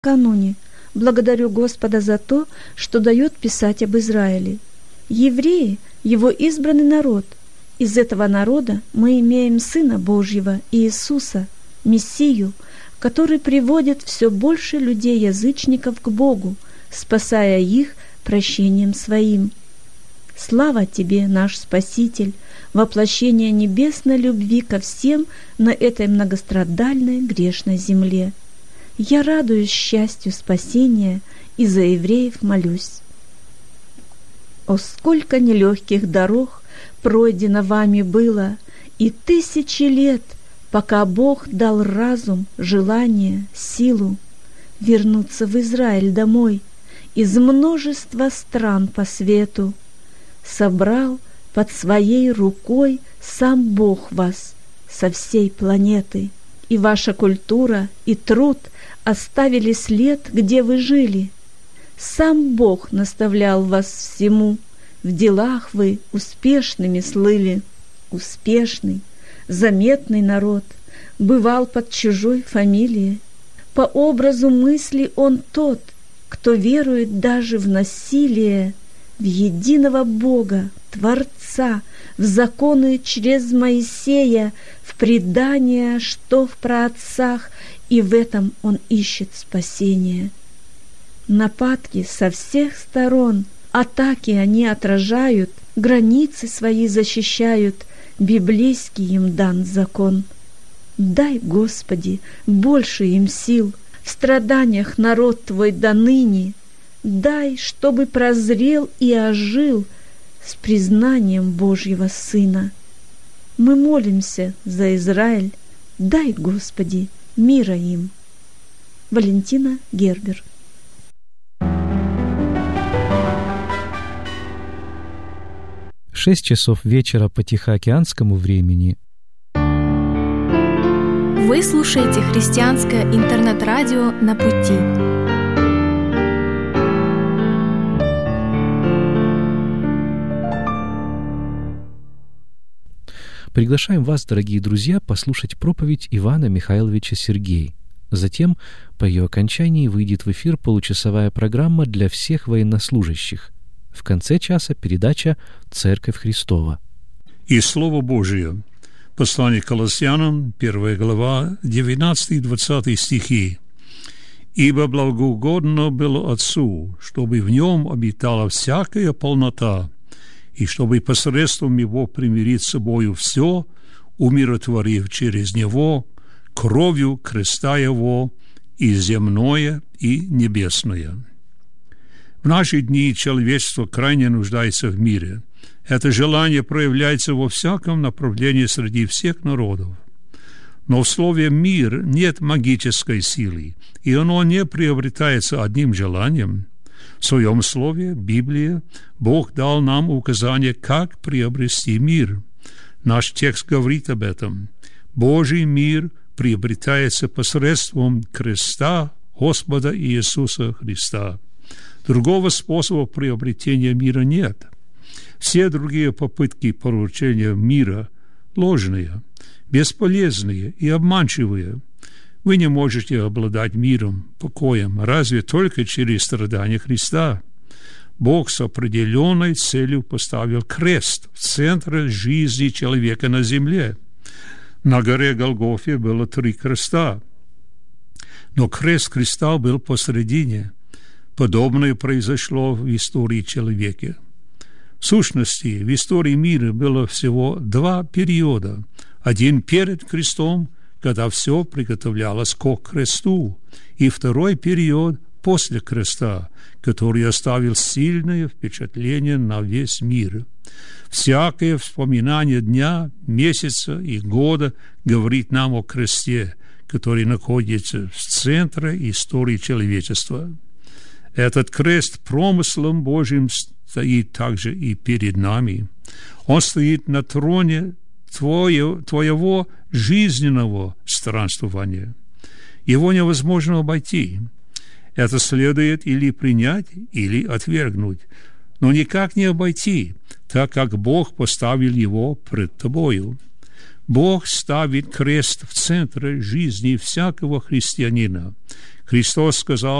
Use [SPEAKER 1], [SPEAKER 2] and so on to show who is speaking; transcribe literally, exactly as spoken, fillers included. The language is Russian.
[SPEAKER 1] Накануне благодарю Господа за то, что дает писать об Израиле. Евреи – Его избранный народ. Из этого народа мы имеем Сына Божьего, Иисуса, Мессию, который приводит все больше людей-язычников к Богу, спасая их прощением Своим. Слава Тебе, наш Спаситель, воплощение небесной любви ко всем на этой многострадальной грешной земле. Я радуюсь счастью спасения и за евреев молюсь. О, сколько нелегких дорог пройдено вами было, и тысячи лет, пока Бог дал разум, желание, силу вернуться в Израиль домой из множества стран по свету. Собрал под своей рукой сам Бог вас со всей планеты, и ваша культура и труд оставили след, где вы жили. Сам Бог наставлял вас всему, в делах вы успешными слыли. Успешный, заметный народ бывал под чужой фамилией. По образу мысли он тот, кто верует даже в насилие, в единого Бога, Творца, в законы через Моисея, в предания, что в праотцах, и в этом он ищет спасение. Нападки со всех сторон, атаки они отражают, границы свои защищают, библейский им дан закон. Дай, Господи, больше им сил, в страданиях народ Твой до ныне, дай, чтобы прозрел и ожил с признанием Божьего Сына. Мы молимся за Израиль, дай, Господи, мира им. Валентина Гербер.
[SPEAKER 2] Шесть часов вечера по Тихоокеанскому времени.
[SPEAKER 3] Вы слушаете христианское интернет-радио «На пути».
[SPEAKER 2] Приглашаем вас, дорогие друзья, послушать проповедь Ивана Михайловича Сергей. Затем, по ее окончании, выйдет в эфир получасовая программа для всех военнослужащих. В конце часа передача «Церковь Христова».
[SPEAKER 4] И Слово Божие. Послание к Колоссянам, первая глава, девятнадцатый и двадцатый стихи. «Ибо благоугодно было Отцу, чтобы в нем обитала всякая полнота, и чтобы посредством его примирить с собою все, умиротворив через него кровью креста его и земное, и небесное». В наши дни человечество крайне нуждается в мире. Это желание проявляется во всяком направлении среди всех народов. Но в слове «мир» нет магической силы, и оно не приобретается одним желанием. В своем слове, Библии, Бог дал нам указание, как приобрести мир. Наш текст говорит об этом. Божий мир приобретается посредством креста Господа Иисуса Христа. Другого способа приобретения мира нет. Все другие попытки получения мира ложные, бесполезные и обманчивые. Вы не можете обладать миром, покоем, разве только через страдания Христа. Бог с определенной целью поставил крест в центре жизни человека на земле. На горе Голгофе было три креста, но крест Христа был посредине. Подобное произошло в истории человека. В сущности, в истории мира было всего два периода. Один перед крестом, когда все приготовлялось к кресту, и второй период после креста, который оставил сильное впечатление на весь мир. Всякое вспоминание дня, месяца и года говорит нам о кресте, который находится в центре истории человечества. Этот крест промыслом Божьим стоит также и перед нами. Он стоит на троне твоего, твоего жизненного странствования. Его невозможно обойти. Это следует или принять, или отвергнуть, но никак не обойти, так как Бог поставил его пред тобою. Бог ставит крест в центре жизни всякого христианина. Христос сказал